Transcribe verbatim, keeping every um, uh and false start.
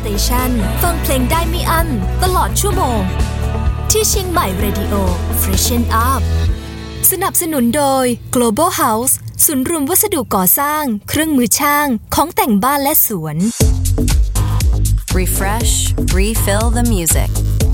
สเตชันฟังเพลงได้ไม่อั้นตลอดชั่วโมงที่เชียงใหม่ Radio Freshen Up สนับสนุนโดย Global House ศูนย์รวมวัสดุก่อสร้างเครื่องมือช่างของแต่งบ้านและสวน Refresh, refill the music